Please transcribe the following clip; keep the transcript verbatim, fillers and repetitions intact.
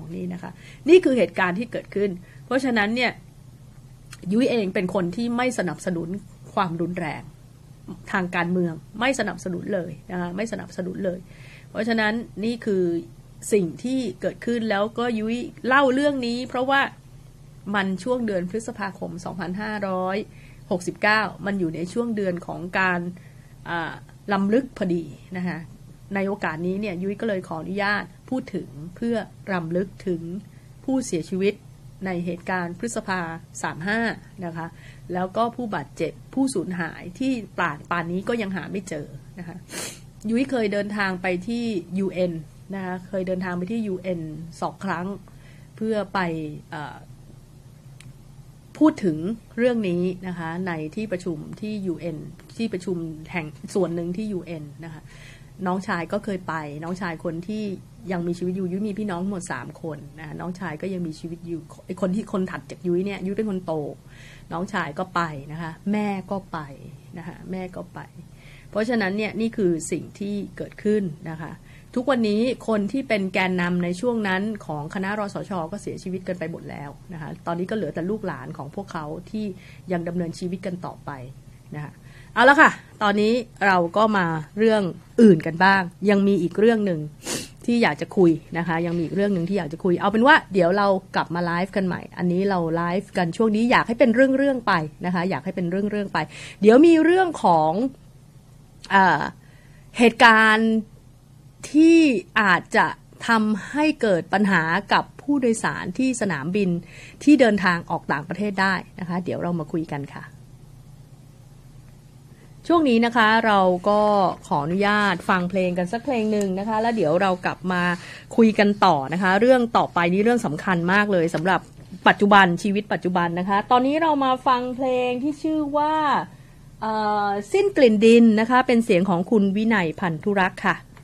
นี่นะคะนี่คือเหตุการณ์ที่เกิดขึ้นเพราะฉะนั้นเนี่ยยุ้ยเองเป็นคนที่ไม่สนับสนุนความรุนแรงทางการเมืองไม่สนับสนุนเลยนะคะไม่สนับสนุนเลยเพราะฉะนั้นนี่คือสิ่งที่เกิดขึ้นแล้วก็ยุ้ยเล่าเรื่องนี้เพราะว่ามันช่วงเดือนพฤษภาคมสองพันห้าร้อยหกสิบเก้ามันอยู่ในช่วงเดือนของการล้ำลึกพอดีนะคะในโอกาสนี้เนี่ยยุ้ยก็เลยขออนุญาตพูดถึงเพื่อรำลึกถึงผู้เสียชีวิตในเหตุการณ์พฤษภาสามสิบห้านะคะแล้วก็ผู้บาดเจ็บผู้สูญหายที่ป่านป่านนี้ก็ยังหาไม่เจอนะคะยุ้ยเคยเดินทางไปที่ ยู เอ็น นะคะเคยเดินทางไปที่ ยู เอ็น สองครั้งเพื่อไปพูดถึงเรื่องนี้นะคะในที่ประชุมที่ ยู เอ็น ที่ประชุมแห่งส่วนหนึ่งที่ ยู เอ็น นะคะน้องชายก็เคยไปน้องชายคนที่ยังมีชีวิตอยู่ยุ้ยมีพี่น้องหมดสามคนนะน้องชายก็ยังมีชีวิตอยู่ไอ้คนที่คนถัดจากยุ้ยเนี่ยยุ้ยเป็นคนโตน้องชายก็ไปนะคะแม่ก็ไปนะคะแม่ก็ไปเพราะฉะนั้นเนี่ยนี่คือสิ่งที่เกิดขึ้นนะคะทุกวันนี้คนที่เป็นแกนนำในช่วงนั้นของคณะรสช.ก็เสียชีวิตกันไปหมดแล้วนะคะตอนนี้ก็เหลือแต่ลูกหลานของพวกเขาที่ยังดำเนินชีวิตกันต่อไปนะคะเอาละค่ะตอนนี้เราก็มาเรื่องอื่นกันบ้างยังมีอีกเรื่องหนึ่งที่อยากจะคุยนะคะยังมีอีกเรื่องหนึ่งที่อยากจะคุยเอาเป็นว่าเดี๋ยวเรากลับมาไลฟ์กันใหม่อันนี้เราไลฟ์กันช่วงนี้อยากให้เป็นเรื่องๆไปนะคะอยากให้เป็นเรื่องๆไปเดี๋ยวมีเรื่องของอ่าเหตุการณ์ที่อาจจะทำให้เกิดปัญหากับผู้โดยสารที่สนามบินที่เดินทางออกต่างประเทศได้นะคะเดี๋ยวเรามาคุยกันค่ะช่วงนี้นะคะเราก็ขออนุญาตฟังเพลงกันสักเพลงหนึ่งนะคะแล้วเดี๋ยวเรากลับมาคุยกันต่อนะคะเรื่องต่อไปนี้เรื่องสำคัญมากเลยสำหรับปัจจุบันชีวิตปัจจุบันนะคะตอนนี้เรามาฟังเพลงที่ชื่อว่าสิ้นกลิ่นดินนะคะเป็นเสียงของคุณวินัยพันธุรักษ์ค่ะ